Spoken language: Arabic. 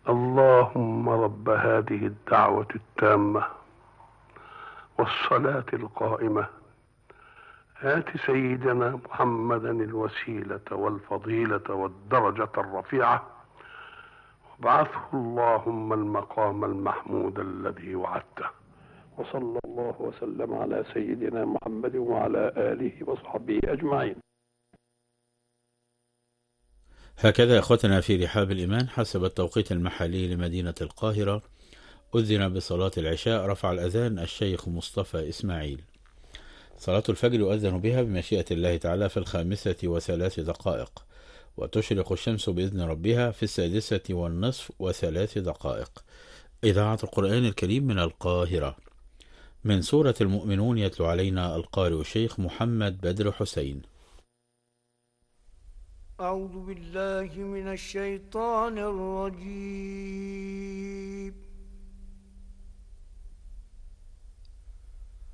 اللهم رب هذه الدعوة التامة والصلاة القائمة آت سيدنا محمدا الوسيلة والفضيلة والدرجة الرفيعة وابعثه اللهم المقام المحمود الذي وعدته. وصلى الله وسلم على سيدنا محمد وعلى آله وصحبه أجمعين. هكذا أخوتنا في رحاب الإيمان حسب التوقيت المحلي لمدينة القاهرة أذن بصلاة العشاء. رفع الأذان الشيخ مصطفى إسماعيل. صلاة الفجر يؤذن بها بمشيئة الله تعالى في 5:03، وتشرق الشمس بإذن ربها في 6:03. إذاعة القرآن الكريم من القاهرة. من سورة المؤمنون يتلو علينا القارئ الشيخ محمد بدر حسين. أعوذ بالله من الشيطان الرجيم.